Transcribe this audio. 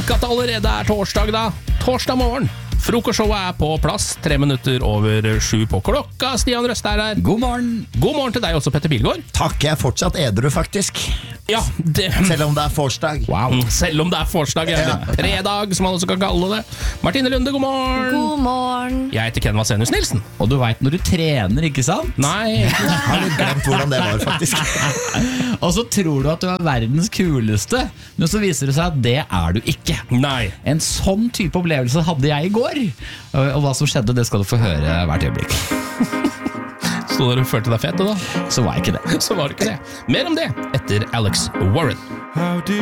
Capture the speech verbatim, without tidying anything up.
Tenk at det allerede er torsdag da. Torsdag morgen. Frokostshowet er på plass, tre minutter over sju på klokka. Stian Røste er her. God morgen. God morgen til deg også, Petter Pilgaard. Takk, jeg er fortsatt edru faktisk. Ja, det... Selv om det er forsdag. Wow, selv om det er forsdag, eller fredag, som man også kan kalle det. Martine Lunde, god morgen. God morgen. Jeg heter Ken Vasenius Nilsen. Og du vet når du trener, ikke sant? Nei. Jeg har litt glemt hvordan det var faktisk. Og så tror du at du er verdens kuleste, men så viser det seg at det er du ikke. Nei. En sånn type opplevelse hadde jeg i går. Og hva som skjedde, det skal du få høre hvert øyeblikk. Så da du følte deg fett da? Så var jeg ikke det. Så var det ikke det. Mer om det etter Alex Warren.